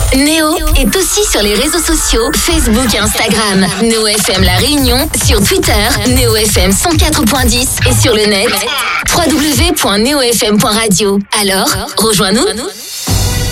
Néo est aussi sur les réseaux sociaux, Facebook et Instagram. Néo FM La Réunion, sur Twitter, Néo FM 104.10 et sur le net, www.neofm.radio. Alors, rejoins-nous.